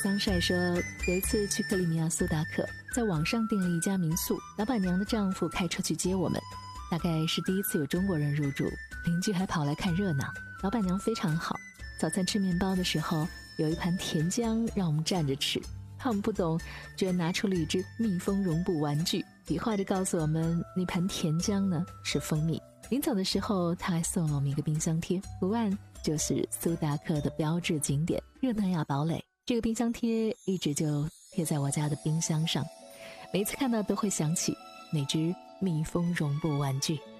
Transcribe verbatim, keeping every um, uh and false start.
桑帅说，有一次去克里米亚苏达克，在网上订了一家民宿，老板娘的丈夫开车去接我们，大概是第一次有中国人入住，邻居还跑来看热闹。老板娘非常好，早餐吃面包的时候有一盘甜浆让我们站着吃，怕我们不懂，居然拿出了一只蜜蜂绒布玩具，比划着告诉我们那盘甜浆呢是蜂蜜。临走的时候他还送了我们一个冰箱贴，图案就是苏达克的标志景点热那亚堡垒。这个冰箱贴一直就贴在我家的冰箱上，每次看到都会想起那只蜜蜂绒布玩具。